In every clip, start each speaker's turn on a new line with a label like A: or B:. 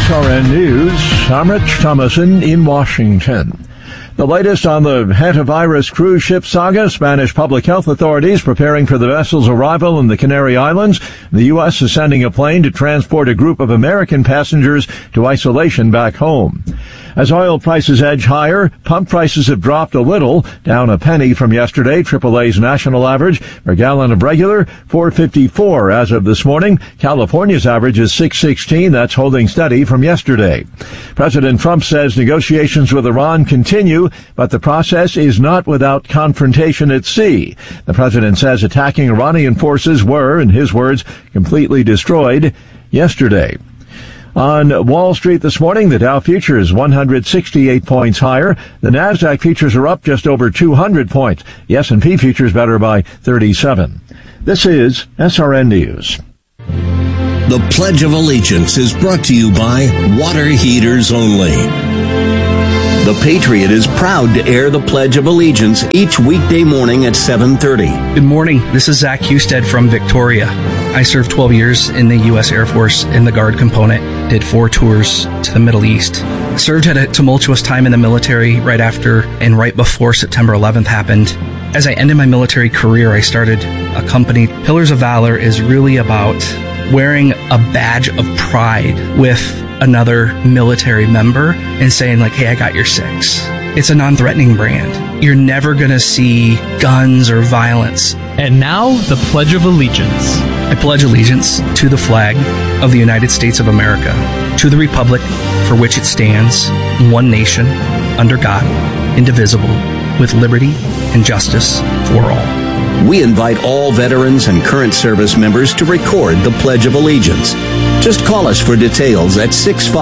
A: SRN News, I'm Rich Thomason in Washington. The latest on the hantavirus cruise ship saga, Spanish public health authorities preparing for the vessel's arrival in the Canary Islands. The U.S. is sending a plane to transport a group of American passengers to isolation back home. As oil prices edge higher, pump prices have dropped a little, down a penny from yesterday. AAA's national average per gallon of regular, $4.54 as of this morning. California's average is $6.16. That's holding steady from yesterday. President Trump says negotiations with Iran continue, but the process is not without confrontation at sea. The president says attacking Iranian forces were, in his words, completely destroyed yesterday. On Wall Street this morning, the Dow futures 168 points higher. The Nasdaq futures are up just over 200 points. The S&P futures better by 37. This is SRN News.
B: The Pledge of Allegiance is brought to you by Water Heaters Only. The Patriot is proud to air the Pledge of Allegiance each weekday morning at 7:30.
C: Good morning. This is Zach Husted from Victoria. I served 12 years in the U.S. Air Force in the Guard component, did 4 tours to the Middle East. Served at a tumultuous time in the military right after and right before September 11th happened. As I ended my military career, I started a company. Pillars of Valor is really about wearing a badge of pride with another military member and saying like, hey, I got your 6. It's a non-threatening brand. You're never going to see guns or violence.
D: And now, the Pledge of Allegiance.
C: I pledge allegiance to the flag of the United States of America, to the republic for which it stands, one nation, under God, indivisible, with liberty and justice for all.
B: We invite all veterans and current service members to record the Pledge of Allegiance. Just call us for details at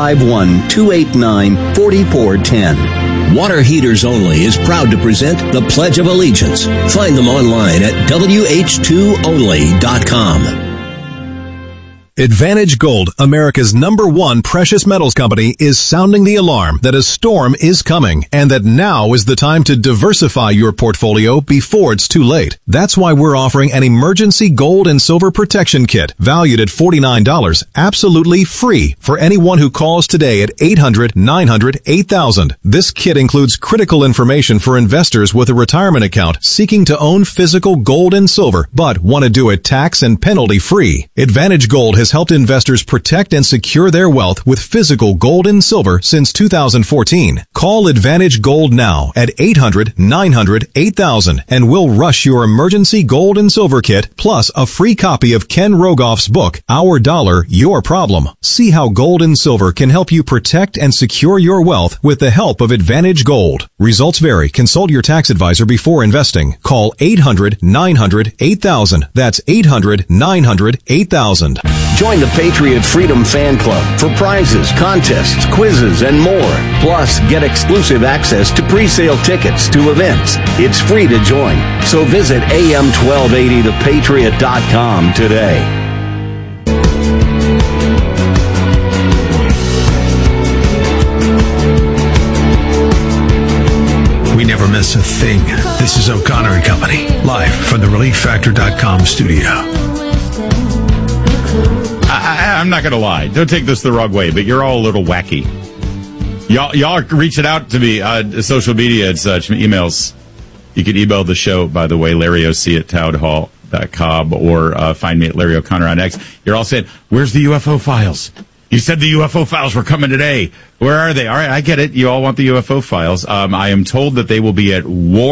B: 651-289-4410. Water Heaters Only is proud to present the Pledge of Allegiance. Find them online at wh2only.com.
E: Advantage Gold, America's #1 precious metals company, is sounding the alarm that a storm is coming and that now is the time to diversify your portfolio before it's too late. That's why we're offering an emergency gold and silver protection kit valued at $49, absolutely free for anyone who calls today at 800-900-8000. This kit includes critical information for investors with a retirement account seeking to own physical gold and silver but want to do it tax and penalty free. Advantage Gold has helped investors protect and secure their wealth with physical gold and silver since 2014. Call Advantage Gold now at 800-900-8000 and we'll rush your emergency gold and silver kit plus a free copy of Ken Rogoff's book, Our Dollar, Your Problem. See how gold and silver can help you protect and secure your wealth with the help of Advantage Gold. Results vary. Consult your tax advisor before investing. Call 800-900-8000. That's 800-900-8000.
B: Join the Patriot Freedom Fan Club for prizes, contests, quizzes, and more. Plus, get exclusive access to pre-sale tickets to events. It's free to join. So visit am1280thepatriot.com today.
F: We never miss a thing. This is O'Connor and Company, live from the ReliefFactor.com studio.
G: I'm not going to lie. Don't take this the wrong way, but you're all a little wacky. Y'all are reaching out to me on social media and such, emails. You can email the show, by the way, LarryOC@townhall.com, or find me at Larry O'Connor on X. You're all saying, where's the UFO files? You said the UFO files were coming today. Where are they? All right, I get it. You all want the UFO files. I am told that they will be at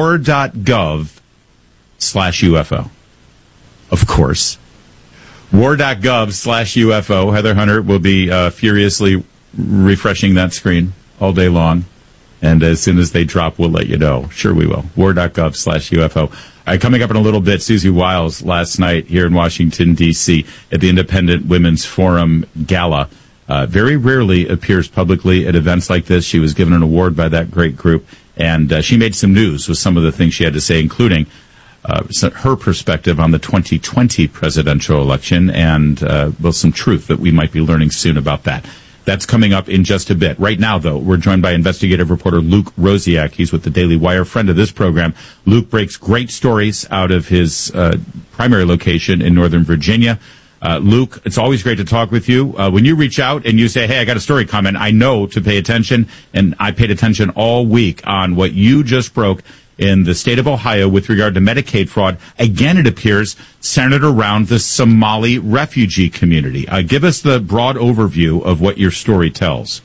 G: war.gov/UFO. Of course. war.gov/UFO. Heather Hunter will be furiously refreshing that screen all day long. And as soon as they drop, we'll let you know. Sure we will. war.gov/UFO. All right, coming up in a little bit, Susie Wiles last night here in Washington, D.C. at the Independent Women's Forum Gala. Very rarely appears publicly at events like this. She was given an award by that great group. And she made some news with some of the things she had to say, including her perspective on the 2020 presidential election and some truth that we might be learning soon about that. That's coming up in just a bit. Right now, though, we're joined by investigative reporter Luke Rosiak. He's with the Daily Wire, friend of this program. Luke breaks great stories out of his primary location in Northern Virginia. Luke, it's always great to talk with you. When you reach out and you say, hey, I got a story comment, I know to pay attention, and I paid attention all week on what you just broke in the state of Ohio with regard to Medicaid fraud. Again, it appears centered around the Somali refugee community. Give us the broad overview of what your story tells.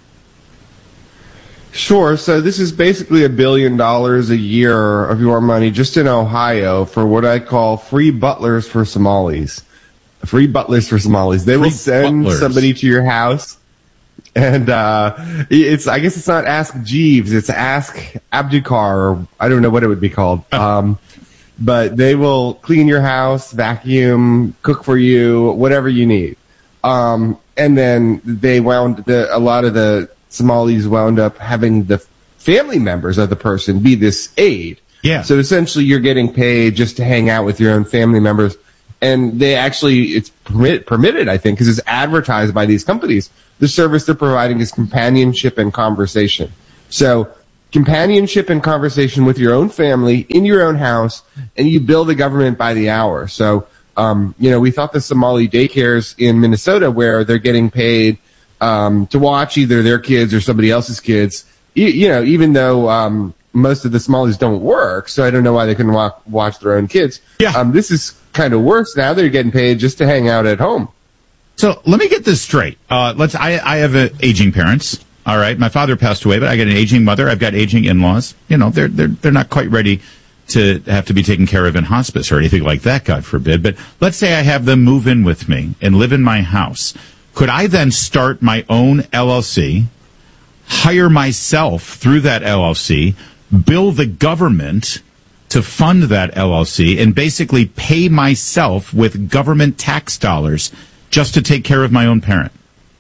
H: Sure. So this is basically $1 billion a year of your money just in Ohio for what I call free butlers for Somalis. Free butlers for Somalis. They will send somebody to your house. And I guess it's not Ask Jeeves, it's Ask Abdukar, or I don't know what it would be called. But they will clean your house, vacuum, cook for you, whatever you need. And then a lot of the Somalis wound up having the family members of the person be this aide.
G: Yeah.
H: So essentially you're getting paid just to hang out with your own family members. And it's permitted, I think, because it's advertised by these companies. The service they're providing is companionship and conversation. So companionship and conversation with your own family in your own house, and you bill the government by the hour. So, we thought the Somali daycares in Minnesota where they're getting paid to watch either their kids or somebody else's kids, even though most of the Somalis don't work, so I don't know why they couldn't watch their own kids.
G: Yeah.
H: This is kind of worse now. They're getting paid just to hang out at home.
G: So let me get this straight. I have aging parents. All right. My father passed away, but I got an aging mother. I've got aging in-laws. They're not quite ready to have to be taken care of in hospice or anything like that, God forbid. But let's say I have them move in with me and live in my house. Could I then start my own LLC, hire myself through that LLC, bill the government to fund that LLC, and basically pay myself with government tax dollars just to take care of my own parent?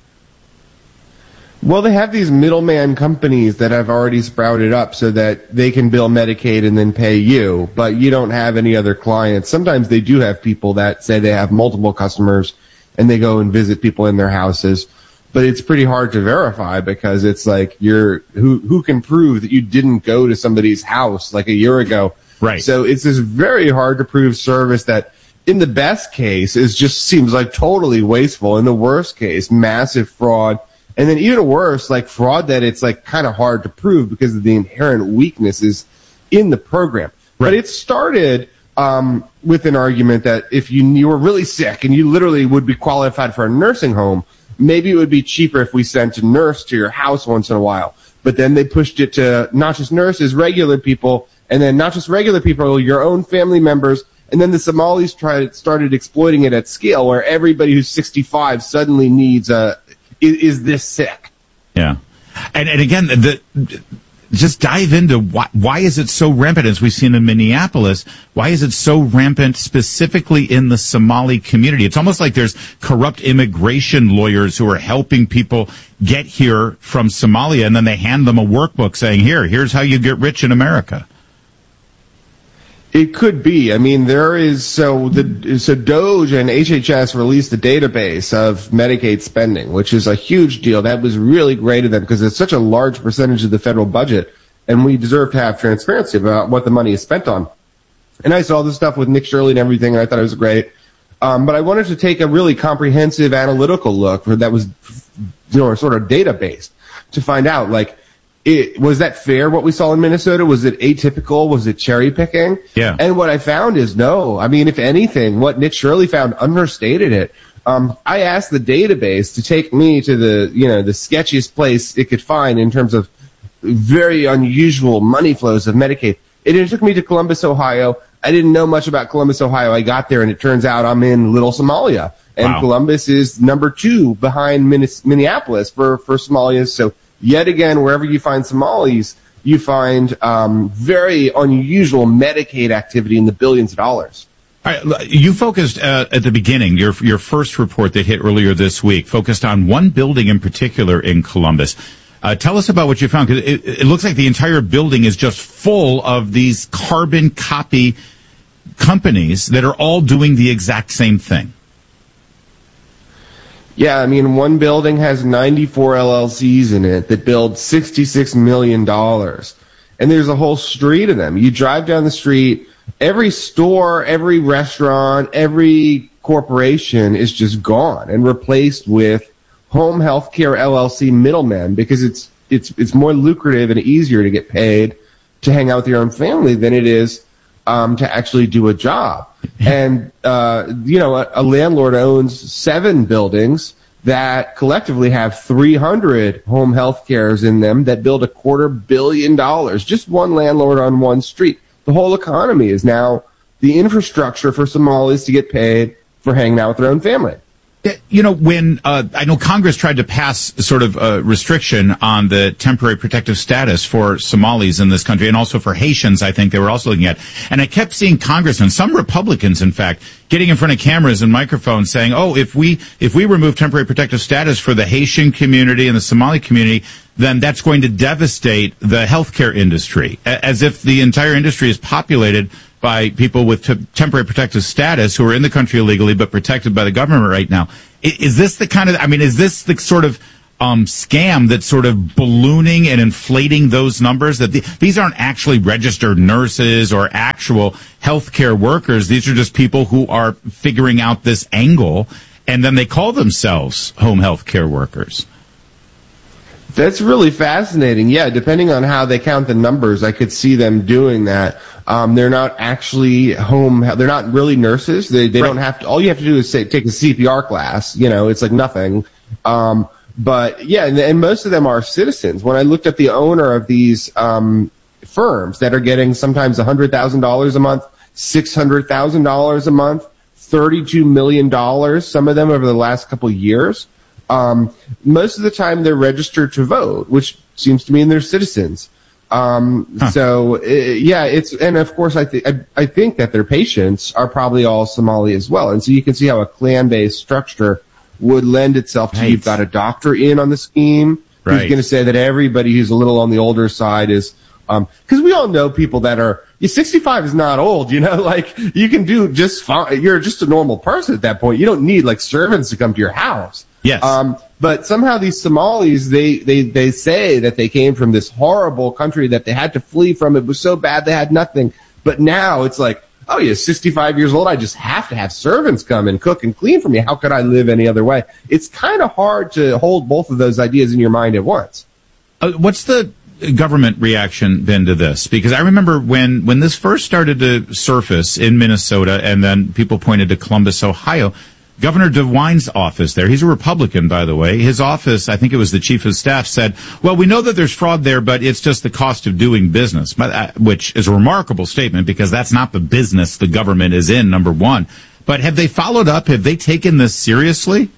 H: Well, they have these middleman companies that have already sprouted up so that they can bill Medicaid and then pay you, but you don't have any other clients. Sometimes they do have people that say they have multiple customers and they go and visit people in their houses. But it's pretty hard to verify because it's like who can prove that you didn't go to somebody's house like a year ago?
G: Right.
H: So it's this very hard to prove service that in the best case just seems like totally wasteful. In the worst case, massive fraud. And then even worse, like fraud that it's like kind of hard to prove because of the inherent weaknesses in the program. Right. But it started with an argument that if you were really sick and you literally would be qualified for a nursing home, maybe it would be cheaper if we sent a nurse to your house once in a while. But then they pushed it to not just nurses, regular people, and then not just regular people, your own family members. And then the Somalis started exploiting it at scale where everybody who's 65 suddenly needs is this sick.
G: Yeah. And again, just dive into why is it so rampant, as we've seen in Minneapolis? Why is it so rampant specifically in the Somali community? It's almost like there's corrupt immigration lawyers who are helping people get here from Somalia, and then they hand them a workbook saying, here's how you get rich in America.
H: It could be. I mean, there is so DOGE and HHS released a database of Medicaid spending, which is a huge deal. That was really great of them because it's such a large percentage of the federal budget, and we deserve to have transparency about what the money is spent on. And I saw this stuff with Nick Shirley and everything, and I thought it was great. But I wanted to take a really comprehensive analytical look that was, sort of data-based to find out, was that fair, what we saw in Minnesota? Was it atypical? Was it cherry picking?
G: Yeah.
H: And what I found is no. I mean, if anything, what Nick Shirley found understated it. I asked the database to take me to the sketchiest place it could find in terms of very unusual money flows of Medicaid. It took me to Columbus, Ohio. I didn't know much about Columbus, Ohio. I got there and it turns out I'm in Little Somalia. And wow. Columbus is number 2 behind Minneapolis for Somalia. So yet again, wherever you find Somalis, you find very unusual Medicaid activity in the billions of dollars.
G: All right, you focused at the beginning, your first report that hit earlier this week, focused on one building in particular in Columbus. Tell us about what you found, because it looks like the entire building is just full of these carbon copy companies that are all doing the exact same thing.
H: Yeah, I mean, one building has 94 LLCs in it that build $66 million. And there's a whole street of them. You drive down the street, every store, every restaurant, every corporation is just gone and replaced with Home Healthcare LLC middlemen, because it's more lucrative and easier to get paid to hang out with your own family than it is to actually do a job. And a landlord owns 7 buildings that collectively have 300 home health cares in them that build $250 million. Just one landlord on one street. The whole economy is now the infrastructure for Somalis to get paid for hanging out with their own family.
G: When I know Congress tried to pass sort of a restriction on the temporary protective status for Somalis in this country, and also for Haitians, I think they were also looking at. And I kept seeing congressmen, some Republicans, in fact, getting in front of cameras and microphones saying, "Oh, if we remove temporary protective status for the Haitian community and the Somali community, then that's going to devastate the healthcare industry," as if the entire industry is populated by people with temporary protective status who are in the country illegally but protected by the government right now. Is this the kind of, is this the sort of scam that's sort of ballooning and inflating those numbers? That these aren't actually registered nurses or actual healthcare workers. These are just people who are figuring out this angle, and then they call themselves home healthcare workers.
H: That's really fascinating. Yeah, depending on how they count the numbers, I could see them doing that. They're not actually they're not really nurses. They don't have to, all you have to do is take a CPR class. It's like nothing. But yeah, and most of them are citizens. When I looked at the owner of these, firms that are getting sometimes $100,000 a month, $600,000 a month, $32 million, some of them over the last couple of years. Most of the time they're registered to vote, which seems to mean they're citizens. So and of course I think that their patients are probably all Somali as well. And so you can see how a clan-based structure would lend itself to, you've got a doctor in on the scheme who's going to say that everybody who's a little on the older side is, cause we all know people that are, 65 is not old, like you can do just fine. You're just a normal person at that point. You don't need like servants to come to your house.
G: Yes.
H: But somehow these Somalis, they say that they came from this horrible country that they had to flee from. It was so bad they had nothing. But now it's like, oh, you're 65 years old. I just have to have servants come and cook and clean for me. How could I live any other way? It's kind of hard to hold both of those ideas in your mind at once.
G: What's the government reaction been to this? Because I remember when this first started to surface in Minnesota, and then people pointed to Columbus, Ohio, Governor DeWine's office there, he's a Republican, by the way, his office, I think it was the chief of staff, said, well, we know that there's fraud there, but it's just the cost of doing business, which is a remarkable statement because that's not the business the government is in, number one. But have they followed up? Have they taken this seriously?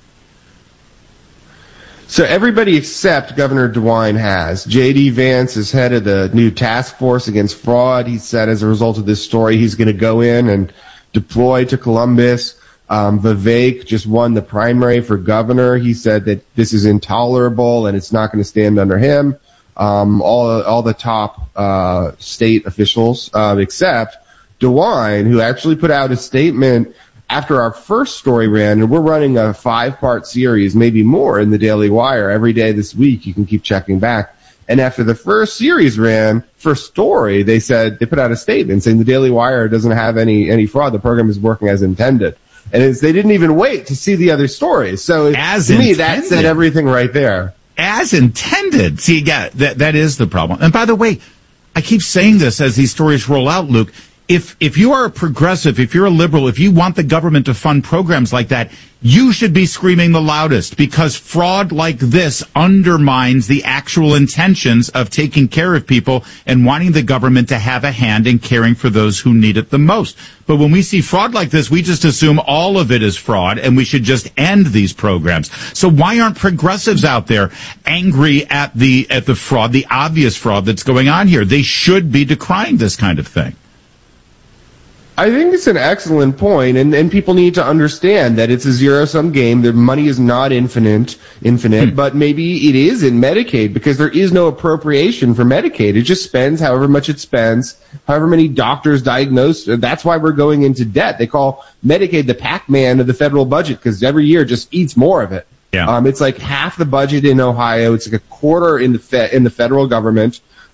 H: So everybody except Governor DeWine has. J.D. Vance is head of the new task force against fraud. He said as a result of this story, he's going to go in and deploy to Columbus. Vivek just won the primary for governor. He said that this is intolerable and it's not going to stand under him. All the top state officials, except DeWine, who actually put out a statement after our first story ran, and we're running a 5-part series, maybe more, in the Daily Wire every day this week. You can keep checking back. And after the first series ran, first story, they put out a statement saying the Daily Wire doesn't have any fraud. The program is working as intended. And they didn't even wait to see the other stories. So to me, that said everything right there.
G: As intended. See, yeah, that is the problem. And by the way, I keep saying this as these stories roll out, Luke. If you are a progressive, if you're a liberal, if you want the government to fund programs like that, you should be screaming the loudest, because fraud like this undermines the actual intentions of taking care of people and wanting the government to have a hand in caring for those who need it the most. But when we see fraud like this, we just assume all of it is fraud and we should just end these programs. So why aren't progressives out there angry at the fraud, the obvious fraud that's going on here? They should be decrying this kind of thing.
H: I think it's an excellent point, and people need to understand that it's a zero-sum game. The money is not infinite, but maybe it is in Medicaid, because there is no appropriation for Medicaid. It just spends however much it spends, however many doctors diagnose. That's why we're going into debt. They call Medicaid the Pac-Man of the federal budget, because every year just eats more of it.
G: Yeah.
H: It's like half the budget in Ohio. It's like a quarter in the federal government.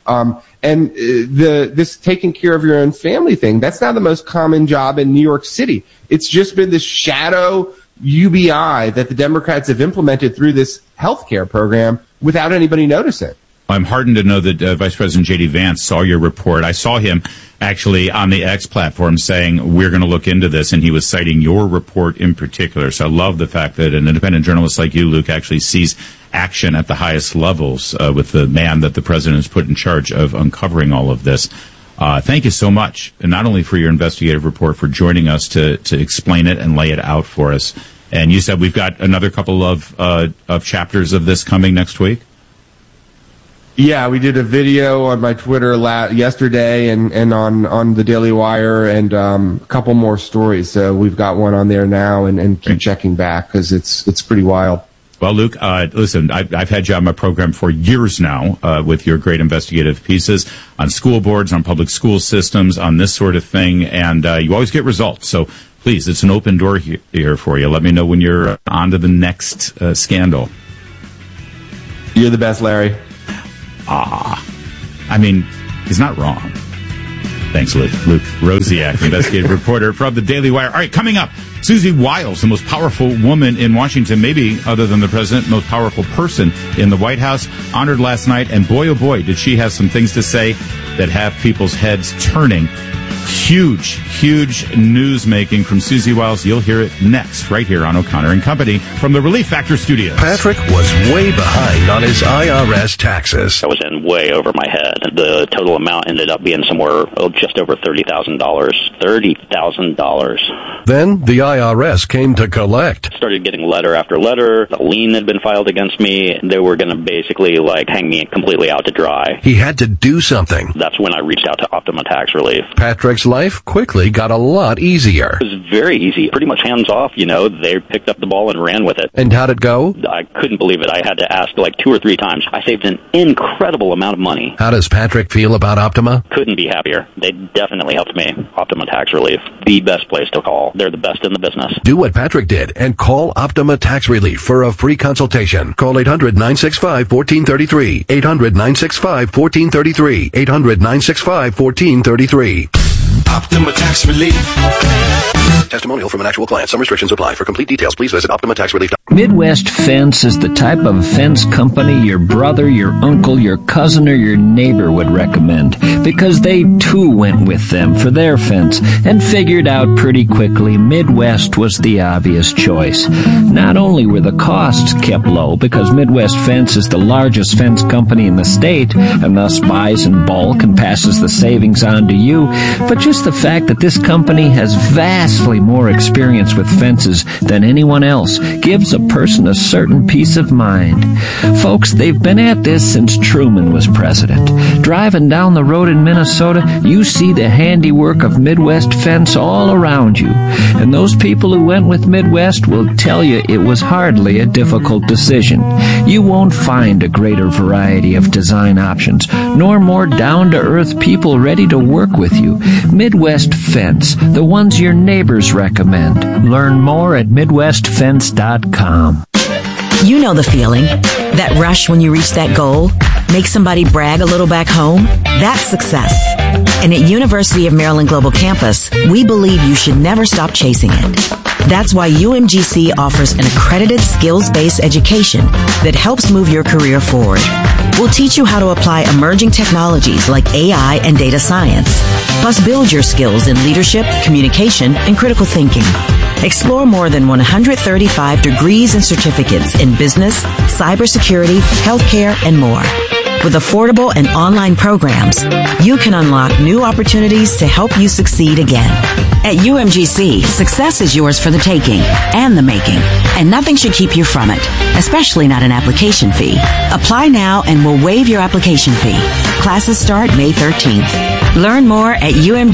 H: And this taking care of your own family thing, that's now the most common job in New York City. It's just been this shadow UBI that the Democrats have implemented through this healthcare program without anybody noticing.
G: I'm heartened to know that Vice President J.D. Vance saw your report. I saw him actually on the X platform saying, we're going to look into this, and he was citing your report in particular. So I love the fact that an independent journalist like you, Luke, actually sees action at the highest levels with the man that the president has put in charge of uncovering all of this. Thank you so much, and not only for your investigative report, for joining us to explain it and lay it out for us. And you said we've got another couple of chapters of this coming next week?
H: Yeah, we did a video on my Twitter yesterday and on the Daily Wire, and a couple more stories. So we've got one on there now, and keep checking back because it's pretty wild.
G: Well, Luke, listen, I've had you on my program for years now with your great investigative pieces on school boards, on public school systems, on this sort of thing, and you always get results. So please, it's an open door here for you. Let me know when you're on to the next scandal.
H: You're the best, Larry.
G: I mean, he's not wrong. Thanks, Luke. Luke Rosiak, investigative reporter from the Daily Wire. All right, coming up, Susie Wiles, the most powerful woman in Washington, maybe other than the president, most powerful person in the White House, honored last night. And boy, oh boy, did she have some things to say that have people's heads turning. Huge news making from Susie Wiles. You'll hear it next, right here on O'Connor and Company from the Relief Factor Studios.
F: Patrick was way behind on his IRS taxes.
I: I was in way over my head. The total amount ended up being somewhere just over $30,000. $30,000.
F: Then the IRS came to collect.
I: Started getting letter after letter. A lien had been filed against me. They were going to basically hang me completely out to dry.
F: He had to do something.
I: That's when I reached out to Optima Tax Relief.
F: Patrick's life quickly got a lot easier.
I: It was very easy. Pretty much hands off, They picked up the ball and ran with it.
F: And how'd it go?
I: I couldn't believe it. I had to ask 2 or 3 times. I saved an incredible amount of money.
F: How does Patrick feel about Optima?
I: Couldn't be happier. They definitely helped me. Optima Tax Relief. The best place to call. They're the best in the business.
F: Do what Patrick did and call Optima Tax Relief for a free consultation. Call 800-965-1433. 800-965-1433. 800-965-1433.
J: Optima Tax Relief.
F: Testimonial from an actual client. Some restrictions apply. For complete details, please visit OptimaTaxRelief.com.
K: Midwest Fence is the type of fence company your brother, your uncle, your cousin, or your neighbor would recommend, because they too went with them for their fence and figured out pretty quickly Midwest was the obvious choice. Not only were the costs kept low, because Midwest Fence is the largest fence company in the state and thus buys in bulk and passes the savings on to you, but just the fact that this company has vastly more experience with fences than anyone else gives a person a certain peace of mind. Folks, they've been at this since Truman was president. Driving down the road in Minnesota, you see the handiwork of Midwest Fence all around you. And those people who went with Midwest will tell you it was hardly a difficult decision. You won't find a greater variety of design options, nor more down-to-earth people ready to work with you. Midwest Fence, the ones your neighbors recommend. Learn more at MidwestFence.com.
L: You know the feeling. That rush when you reach that goal. Make somebody brag a little back home. That's success. And at University of Maryland Global Campus, we believe you should never stop chasing it. That's why UMGC offers an accredited skills-based education that helps move your career forward. We'll teach you how to apply emerging technologies like AI and data science, plus build your skills in leadership, communication, and critical thinking. Explore more than 135 degrees and certificates in business, cybersecurity, healthcare, and more. With affordable and online programs, you can unlock new opportunities to help you succeed again. At UMGC, success is yours for the taking and the making, and nothing should keep you from it, especially not an application fee. Apply now and we'll waive your application fee. Classes start May 13th. Learn more at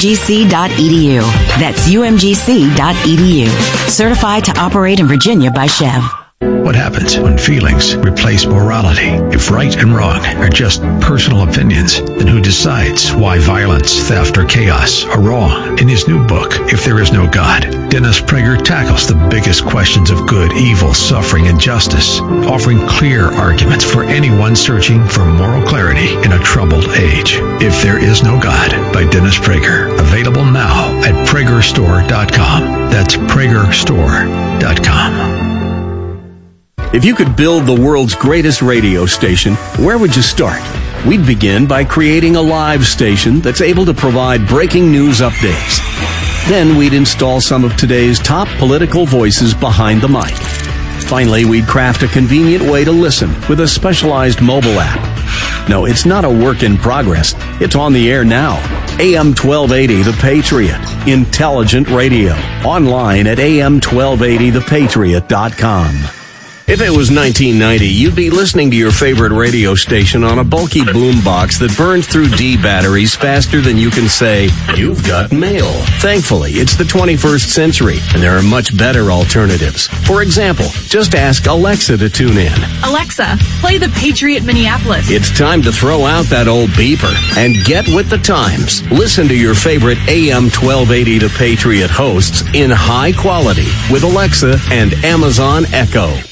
L: umgc.edu. That's umgc.edu. Certified to operate in Virginia by Chev.
F: What happens when feelings replace morality? If right and wrong are just personal opinions, then who decides why violence, theft, or chaos are wrong? In his new book, If There Is No God, Dennis Prager tackles the biggest questions of good, evil, suffering, and justice, offering clear arguments for anyone searching for moral clarity in a troubled age. If There Is No God by Dennis Prager. Available now at PragerStore.com. That's PragerStore.com.
B: If you could build the world's greatest radio station, where would you start? We'd begin by creating a live station that's able to provide breaking news updates. Then we'd install some of today's top political voices behind the mic. Finally, we'd craft a convenient way to listen with a specialized mobile app. No, it's not a work in progress. It's on the air now. AM 1280 The Patriot. Intelligent radio. Online at am1280thepatriot.com. If it was 1990, you'd be listening to your favorite radio station on a bulky boombox that burns through D batteries faster than you can say, "You've got mail." Thankfully, it's the 21st century, and there are much better alternatives. For example, just ask Alexa to tune in.
M: Alexa, play The Patriot Minneapolis.
B: It's time to throw out that old beeper and get with the times. Listen to your favorite AM 1280 The Patriot hosts in high quality with Alexa and Amazon Echo.